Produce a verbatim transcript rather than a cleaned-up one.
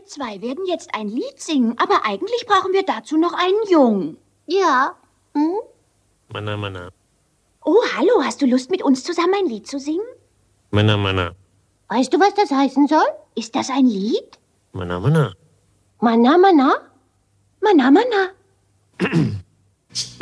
Wir zwei werden jetzt ein Lied singen, aber eigentlich brauchen wir dazu noch einen Jungen. Ja. Hm? Mana, mana. Oh, hallo, hast du Lust, mit uns zusammen ein Lied zu singen? Mana, mana. Weißt du, was das heißen soll? Ist das ein Lied? Mana, mana. Mana, mana? Mana, mana.